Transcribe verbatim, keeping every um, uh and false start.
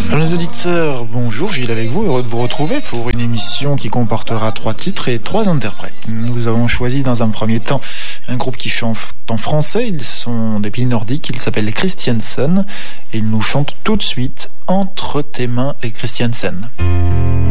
Les auditeurs, bonjour, Gilles avec vous, heureux de vous retrouver pour une émission qui comportera trois titres et trois interprètes. Nous avons choisi dans un premier temps un groupe qui chante en français, ils sont des pays nordiques, ils s'appellent les Christiansen et ils nous chantent tout de suite Entre tes mains les Christiansen.